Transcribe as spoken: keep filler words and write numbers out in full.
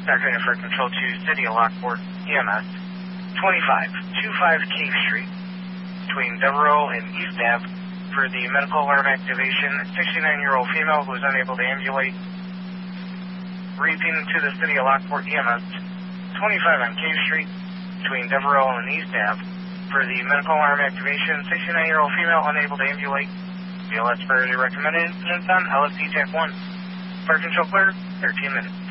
Background for Control two, City of Lockport, E M S, twenty-five twenty-five Cave Street, between Devereaux and East Ave, for the medical alarm activation, sixty-nine-year-old female who is unable to ambulate. Repeating to the City of Lockport, E M S, twenty-five on Cave Street, between Devereaux and East Ave, for the medical alarm activation, sixty-nine-year-old female unable to ambulate. B L S priority recommended, units on L S D Tech one. Fire control clear, thirteen minutes.